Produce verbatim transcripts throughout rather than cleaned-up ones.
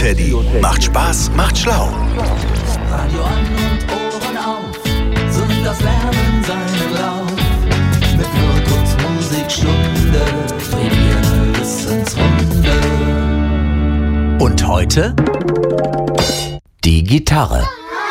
Teddy. Macht Spaß, macht schlau. Radio an und Ohren auf, singt das Lärmen seinen Lauf. Mit Mirkus Musikstunde, drehen Wissensrunde. Und heute die Gitarre.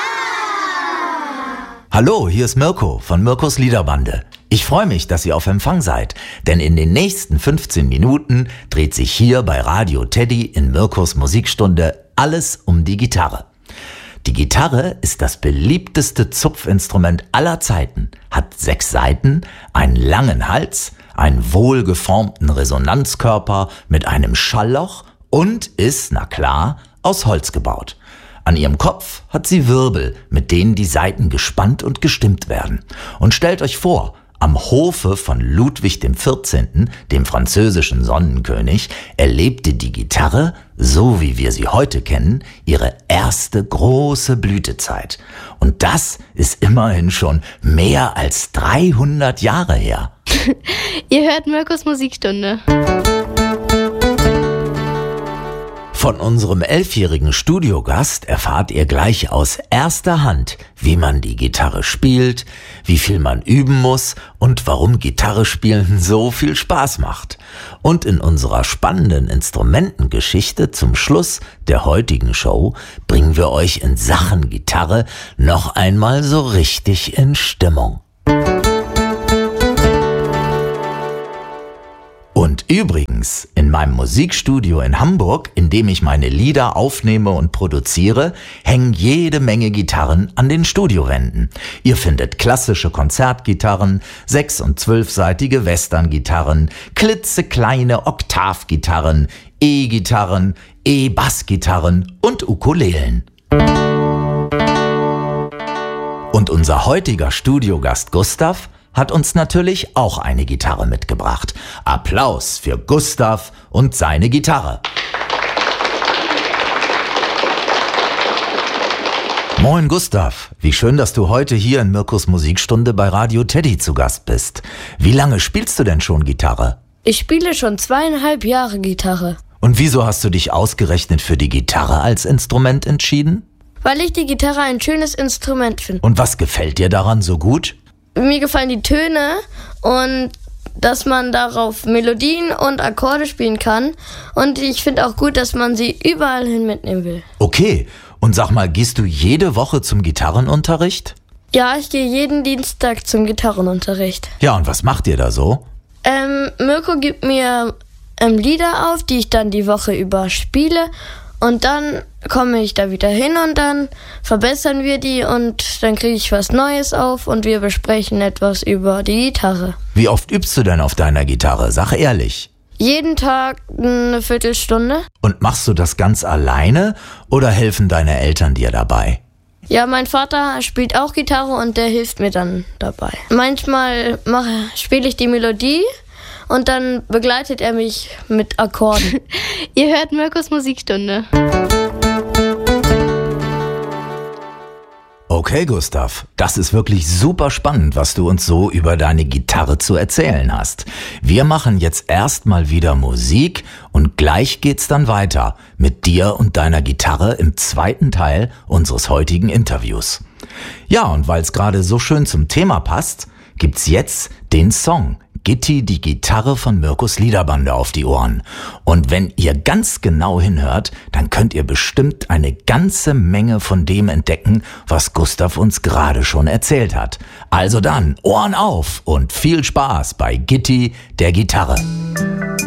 Hallo, hier ist Mirko von Mirkus Liederbande. Ich freue mich, dass ihr auf Empfang seid, denn in den nächsten fünfzehn Minuten dreht sich hier bei Radio Teddy in Mirkus Musikstunde alles um die Gitarre. Die Gitarre ist das beliebteste Zupfinstrument aller Zeiten, hat sechs Saiten, einen langen Hals, einen wohlgeformten Resonanzkörper mit einem Schallloch und ist, na klar, aus Holz gebaut. An ihrem Kopf hat sie Wirbel, mit denen die Saiten gespannt und gestimmt werden. Und stellt euch vor, am Hofe von Ludwig dem vierzehnten., dem französischen Sonnenkönig, erlebte die Gitarre, so wie wir sie heute kennen, ihre erste große Blütezeit. Und das ist immerhin schon mehr als dreihundert Jahre her. Ihr hört Mirkus Musikstunde. Von unserem elfjährigen Studiogast erfahrt ihr gleich aus erster Hand, wie man die Gitarre spielt, wie viel man üben muss und warum Gitarre spielen so viel Spaß macht. Und in unserer spannenden Instrumentengeschichte zum Schluss der heutigen Show bringen wir euch in Sachen Gitarre noch einmal so richtig in Stimmung. Und übrigens, in meinem Musikstudio in Hamburg, in dem ich meine Lieder aufnehme und produziere, hängen jede Menge Gitarren an den Studiowänden. Ihr findet klassische Konzertgitarren, sechs- und zwölfsaitige Western-Gitarren, klitzekleine Oktavgitarren, E-Gitarren, E-Bassgitarren und Ukulelen. Und unser heutiger Studiogast Gustav hat uns natürlich auch eine Gitarre mitgebracht. Applaus für Gustav und seine Gitarre. Moin Gustav, wie schön, dass du heute hier in Mirkus Musikstunde bei Radio Teddy zu Gast bist. Wie lange spielst du denn schon Gitarre? Ich spiele schon zweieinhalb Jahre Gitarre. Und wieso hast du dich ausgerechnet für die Gitarre als Instrument entschieden? Weil ich die Gitarre ein schönes Instrument finde. Und was gefällt dir daran so gut? Mir gefallen die Töne und dass man darauf Melodien und Akkorde spielen kann. Und ich finde auch gut, dass man sie überall hin mitnehmen will. Okay, und sag mal, gehst du jede Woche zum Gitarrenunterricht? Ja, ich gehe jeden Dienstag zum Gitarrenunterricht. Ja, und was macht ihr da so? Ähm, Mirko gibt mir ähm, Lieder auf, die ich dann die Woche über spiele. Und dann komme ich da wieder hin und dann verbessern wir die und dann kriege ich was Neues auf und wir besprechen etwas über die Gitarre. Wie oft übst du denn auf deiner Gitarre? Sag ehrlich. Jeden Tag eine Viertelstunde. Und machst du das ganz alleine oder helfen deine Eltern dir dabei? Ja, mein Vater spielt auch Gitarre und der hilft mir dann dabei. Manchmal mache, spiele ich die Melodie. Und dann begleitet er mich mit Akkorden. Ihr hört Mirkus Musikstunde. Okay, Gustav, das ist wirklich super spannend, was du uns so über deine Gitarre zu erzählen hast. Wir machen jetzt erstmal wieder Musik und gleich geht's dann weiter mit dir und deiner Gitarre im zweiten Teil unseres heutigen Interviews. Ja, und weil es gerade so schön zum Thema passt, gibt's jetzt den Song Gitti, die Gitarre von Mirkus Liederbande auf die Ohren. Und wenn ihr ganz genau hinhört, dann könnt ihr bestimmt eine ganze Menge von dem entdecken, was Gustav uns gerade schon erzählt hat. Also dann, Ohren auf und viel Spaß bei Gitti, der Gitarre.